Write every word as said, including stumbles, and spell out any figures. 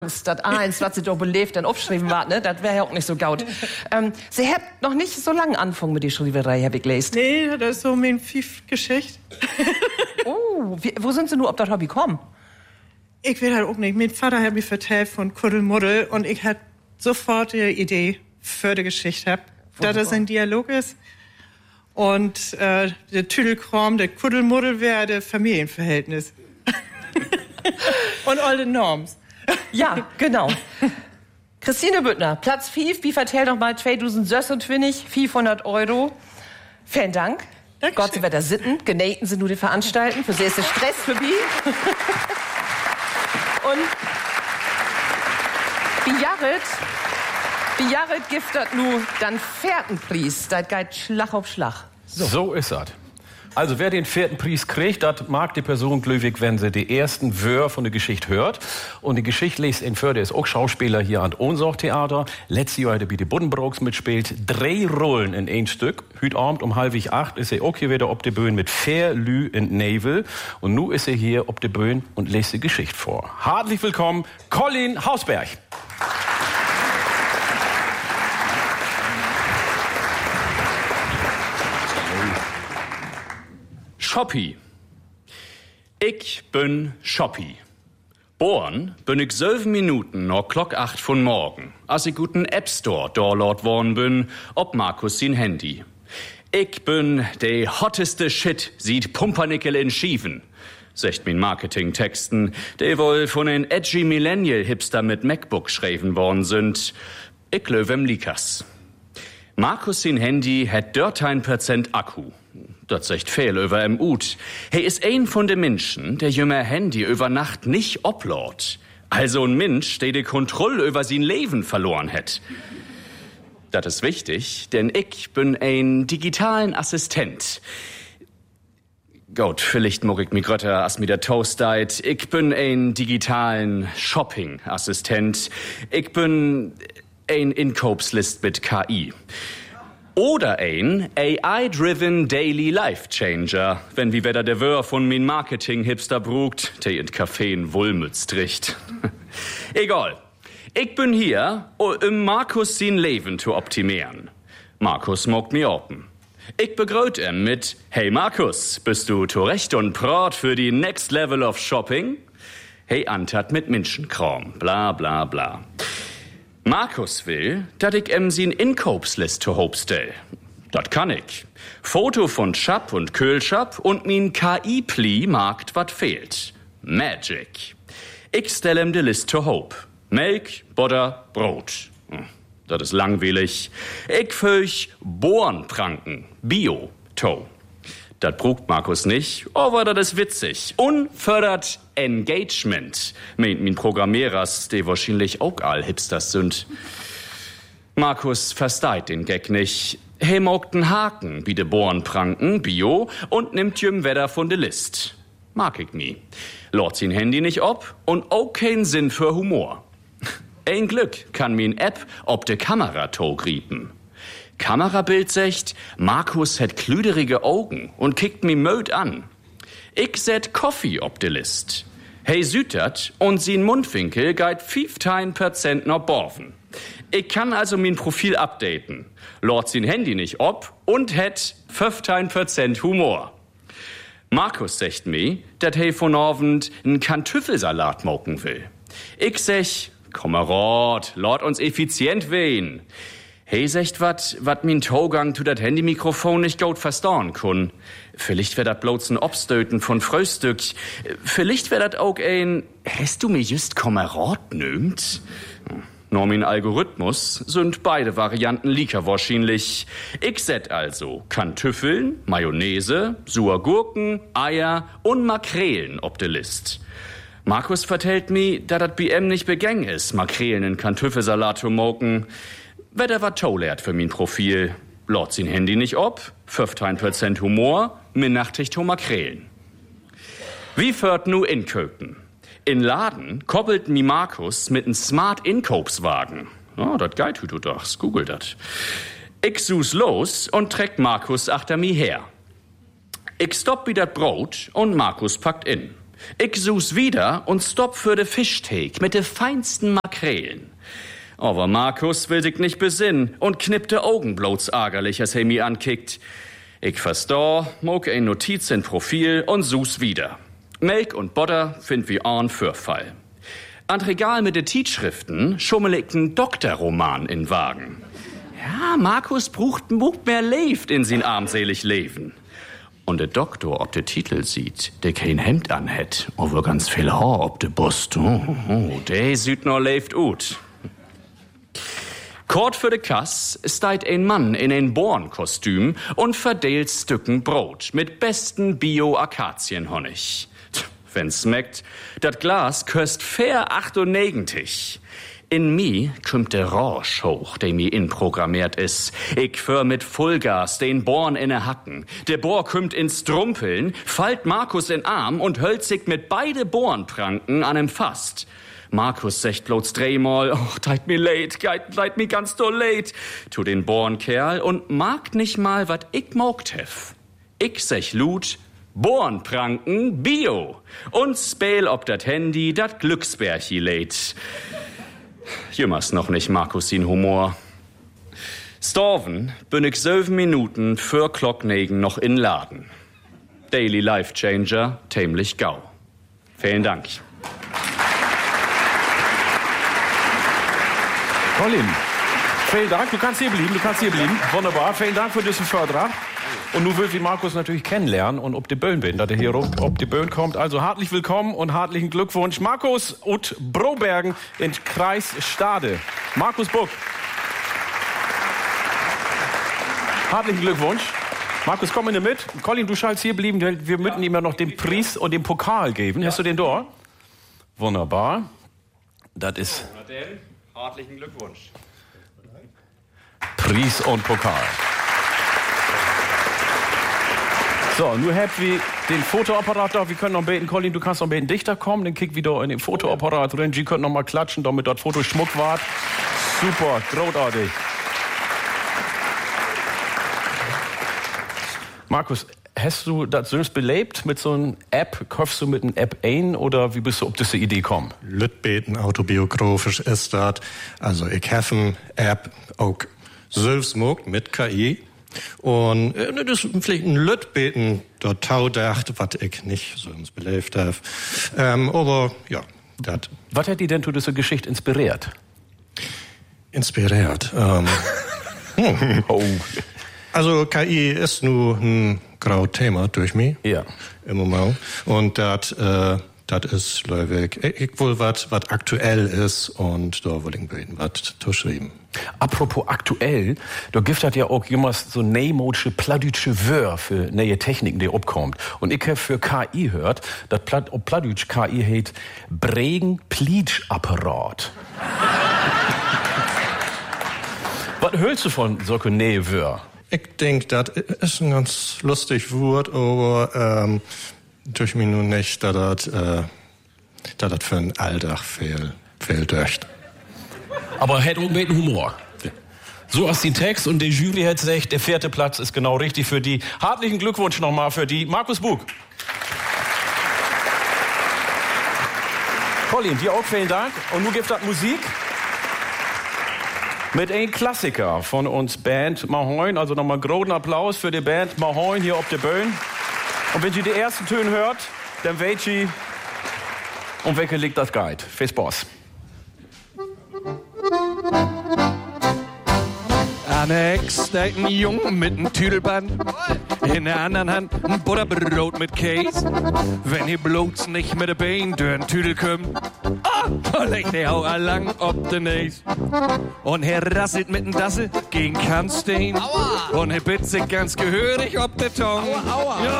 Das eins, was sie da belebt und aufgeschrieben war, ne, das wäre ja auch nicht so gaut. Ähm, sie hat noch nicht so lange angefangen mit der Schreiberei, hab ich gelesen. Nee, das ist so mein Pfiff-Geschichte. Oh, wie, wo sind Sie nur auf das Hobby gekommen? Ich will halt auch nicht. Mein Vater hat mir erzählt von Kuddelmuddel und ich hatte sofort die Idee für die Geschichte, dass das ein Dialog ist. Und äh, der Tüdelkram, der Kuddelmuddel wäre das Familienverhältnis. Und all die Norms. Ja, genau. Christine Büttner, Platz fünf, wie vertellt noch mal zweitausendsechsundzwanzig, fünfhundert Euro. Vielen Dank. Dankeschön. Gott, sie wird da sitten, genähten sie nur die Veranstalten, für sie ist der Stress für mich. Und wie Jared, wie Jared giftet nu dann Pferdenpreis, das geht Schlag auf Schlag. So, so ist das. Also wer den vierten Preis kriegt, das mag die Person glücklich, wenn sie die ersten Wör von der Geschichte hört. Und die Geschichte liest in Förde ist auch Schauspieler hier an Ohnsorg-Theater. Letztes Jahr hat er bei die Buddenbrooks mitspielt. Drei Rollen in ein Stück. Heute Abend um halb acht ist er auch hier wieder ob der Bühne mit Fair, Lü und Navel. Und nu ist er hier ob der Bühne und liest die Geschichte vor. Herzlich willkommen, Colin Hausberg. Shoppy. Ich bin Shoppy. Born bin ich sieben Minuten noch Glock acht von morgen, als ich guten App Store download worden bin, ob Markus sein Handy. Ich bin de hotteste Shit, sieht Pumpernickel in Schieven. Secht min Marketingtexten, de wohl von den edgy Millennial-Hipster mit MacBook schreiben worden sind. Ich löwem Likas. Markus sein Handy hat dreizehn Prozent Akku. Das secht viel über em Ut. He is ein von de Menschen, der jümmer Handy über Nacht nicht upload. Also ein Mensch, der die Kontrolle über sein Leben verloren hat. Das ist wichtig, denn ich bin ein digitalen Assistent. Gott, vielleicht mag ich mich grötter als mir der Toast deit. Ich bin ein digitalen Shopping-Assistent. Ich bin ein Inkaufslist mit K I. Oder ein A I-driven Daily Life Changer, wenn wie weder der Wör von min Marketing-Hipster brugt, der in Café in Wulmütz tricht. Egal. Ich bin hier, um Markus sein Leben zu optimieren. Markus mogt mir open. Ich begrüß ihn mit, hey Markus, bist du zurecht und prot für die Next Level of Shopping? Hey Antat mit Menschenkram, bla bla bla. Markus will, dass ich ihm sin Inkaufsliste hobstell. Dat kann ich. Foto von Schap und Kühlschap und min K I-Pli markt wat fehlt. Magic. Ich stell ihm de Liste hob. Milch, Butter, Brot. Hm, dat is langweilig. Ich fürch Bohrenpranken. Bio, to. Das brugt Markus nicht, aber das ist witzig. Und fördert Engagement, meint min Programmierers, die wahrscheinlich auch all Hipsters sind. Markus versteht den Gag nicht. He mogt den Haken, wie de Bohrenpranken, Bio, und nimmt jüm Wetter von de List. Mag ich nie. Lord sein Handy nicht ob und auch kein Sinn für Humor. Ein Glück kann min App ob de Kamera to griepen. Kamerabild secht, Markus hat klüderige Augen und kickt mi möd an. Ich set Coffee ob de List. Hey sütert und sin Mundwinkel geit fünfzehn Prozent noch borven. Ich kann also min Profil updaten. Lord sin Handy nicht ob und het fünfzehn Prozent Humor. Markus secht mi, dat hey von Abend n Kartoffelsalat moken will. Ich sech, Kamerad, Lord uns effizient wehen. Hey, secht wat, wat min Togang zu dat Handymikrofon nicht gut verstauen kun. Vielleicht wär dat bloß ein Obstöten von Fröstück. Vielleicht wär dat auch ein, hast du mir just Kamerad nömt? Nur min Algorithmus sind beide Varianten liker wahrscheinlich. Ich set also Kartoffeln, Mayonnaise, Surgurken, Eier und Makrelen ob de List. Markus vertellt mi, da dat B M nicht begäng is, Makrelen in Kartoffelsalat zu moken. Wetter war tollert für min Profil. Lord sin Handy nicht ob, fünfzehn Prozent Humor, min Nachticht to Makrelen. Wie führt nu Inköpen? In Laden koppelt mi Markus mit n Smart Inkaufswagen. Oh, dat geit du doch, google dat. Ich sus los und trägt Markus achter mi her. Ich stopp wie dat Brot und Markus packt in. Ich such's wieder und stopp für de Fischsteak mit de feinsten Makrelen. Aber Markus will sich nicht besinnen und knippt de Augen bloß ärgerlich, als er mi ankickt. Ich versteh, mog ein Notiz in Profil und such's wieder. Melk und Butter find wie an Fürfall. An Regal mit de Tietschriften schummel ich n Doktorroman in Wagen. Ja, Markus brucht mucht mehr Leeft in sin armselig Leben. Und der Doktor, ob der Titel sieht, der kein Hemd anhätt, aber ganz viel Haar ob de Brust. Oh, oh, der sieht noch leeft ut. Kort für de Kass steigt ein Mann in ein Bornkostüm und verdeelt Stücken Brot mit besten Bio-Akazienhonig. Wenn's schmeckt, dat Glas köst fair achtundnegenzig. In mi kümmt der Rausch hoch, der mi inprogrammiert is. Ich für mit Vollgas den Born inne Hacken. Der Bohr kümmt ins Trumpeln, fallt Markus in Arm und hölzt sich mit beide Bornpranken an em Fast. Markus secht bloß dreimal, och, teit mi leid, geit, leid mi ganz doll leid, tu den Bornkerl und mag nicht mal, wat ich mogt hef. Ich sech Lut, Bornpranken Bio und speel ob dat Handy dat Glücksbärchi lädt. Jümmers noch nicht Markus sin Humor. Storven bin ich sieben Minuten für Glocknegen noch in Laden. Daily Life Changer, tämlich gau. Vielen Dank. Colin, vielen Dank. Du kannst hier bleiben, du kannst hier bleiben. Wunderbar. Vielen Dank für diesen Förderer. Und nun will ich Markus natürlich kennenlernen und ob die Böen bin, dass er hier ob die Böen kommt. Also herzlich willkommen und herzlichen Glückwunsch. Markus und Brobergen in Kreis Stade. Markus Buck. Herzlichen Glückwunsch. Markus, komm in mit. Colin, du schallst hier bleiben. Wir müssen ihm ja noch den Preis und den Pokal geben. Ja. Hast du den da? Wunderbar. Das ist... Herzlichen Glückwunsch. Preis und Pokal. So, nur habt wir den Fotoapparat da. Wir können noch beten, Colin, du kannst noch ein bisschen dichter kommen. Den kick wieder in den Fotoapparat drin. Sie können noch mal klatschen, damit dort Foto Schmuck wart. Super, großartig. Markus, hast du das selbst belebt mit so einer App? Kaufst du mit einer App ein oder wie bist du auf diese Idee gekommen? Lütbeten autobiografisch ist das. Also ich habe eine App auch selbst gemacht mit K I. Und äh, das ist vielleicht ein Lütbeten dort taudacht, was ich nicht sonst belebt habe. Ähm, aber ja, das. Was hat die denn zu dieser Geschichte inspiriert? Inspiriert? Ähm, hm. Oh. Also K I ist nur ein graues Thema durch mich. Ja. Im Moment. Und das äh, das ist, glaube ich, ich will was was aktuell ist und da will ich beten, was zu schreiben. Apropos aktuell, da gibt es ja auch immer so neumodische, plattdeutsche Wörter für neue Techniken, die aufkommt. Und ich habe für K I gehört, dass Platt, ob plattdeutsch K I heißt Bregen-Pleatsch-Apparat. Was hältst du von solchen neuen Wörter? Ich denke, das ist ein ganz lustig Wort, aber ähm, durch mich nur nicht, dass das äh, dass das für einen Alltag viel, viel döcht. Aber er hat auch mit Humor. So aus dem Text und die Jury hat gesagt, der vierte Platz ist genau richtig für die. Herzlichen Glückwunsch nochmal für die. Markus Buck. Colin, dir auch vielen Dank. Und nun gibt es Musik mit einem Klassiker von uns Band Mahoin. Also nochmal einen großen Applaus für die Band Mahoin hier auf der Bühne. Und wenn Sie die ersten Töne hört, dann weht Sie, um welche liegt das Guide. Viel Spaß. An der Ex steigt ein Junge mit einem Tüdelband, in der anderen Hand ein Butterbrot mit Käse. Wenn ihr bloß nicht mit der Bein durch den Tüdel kommt, ah, da legt der auch lang ob den Näs. Und er rasselt mit dem Dassel gegen Kannstein. Und er bitzt sich ganz gehörig ob der Tong. Aua, aua. Ja,